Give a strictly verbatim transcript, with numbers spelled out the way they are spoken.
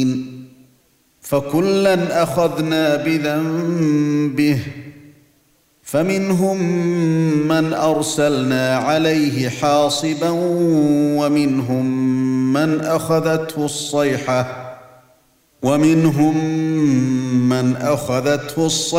فكلا أخذنا بذنبه فمنهم من أرسلنا عليه حاصبا ومنهم من أخذته الصيحة ومنهم من أخذته الصيحة